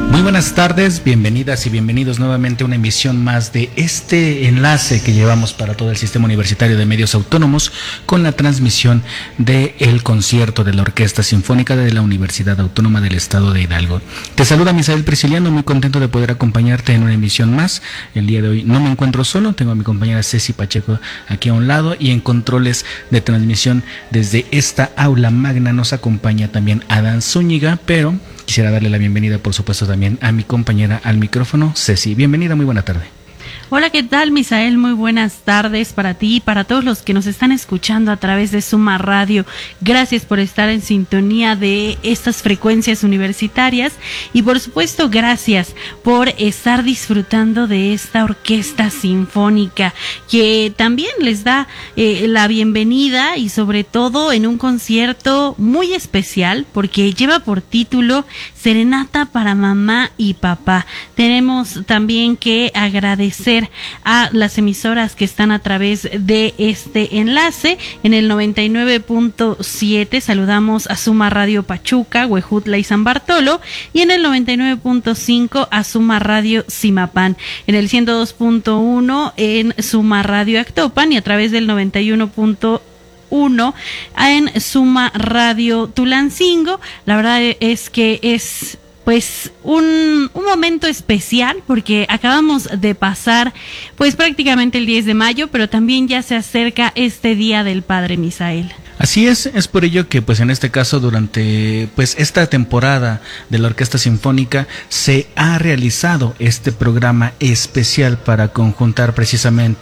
Muy buenas tardes, bienvenidas y bienvenidos nuevamente a una emisión más de este enlace que llevamos para todo el Sistema Universitario de Medios Autónomos con la transmisión del concierto de la Orquesta Sinfónica de la Universidad Autónoma del Estado de Hidalgo. Te saluda Misael Prisciliano, muy contento de poder acompañarte en una emisión más. El día de hoy no me encuentro solo, tengo a mi compañera Ceci Pacheco aquí a un lado y en controles de transmisión desde esta aula magna nos acompaña también Adán Zúñiga, pero quisiera darle la bienvenida, por supuesto, también a mi compañera al micrófono, Ceci. Bienvenida, muy buena tarde. Hola, ¿qué tal, Misael? Muy buenas tardes para ti y para todos los que nos están escuchando a través de Suma Radio. Gracias por estar en sintonía de estas frecuencias universitarias y, por supuesto, gracias por estar disfrutando de esta orquesta sinfónica que también les da la bienvenida y, sobre todo, en un concierto muy especial porque lleva por título Serenata para Mamá y Papá. Tenemos también que agradecer a las emisoras que están a través de este enlace. En el 99.7 saludamos a Suma Radio Pachuca, Huejutla y San Bartolo, y en el 99.5 a Suma Radio Zimapán, en el 102.1 en Suma Radio Actopan y a través del 91.1 en Suma Radio Tulancingo. La verdad es que es pues un momento especial porque acabamos de pasar pues prácticamente el 10 de mayo, pero también ya se acerca este Día del Padre, Misael. Así es por ello que pues en este caso durante pues esta temporada de la Orquesta Sinfónica se ha realizado este programa especial para conjuntar precisamente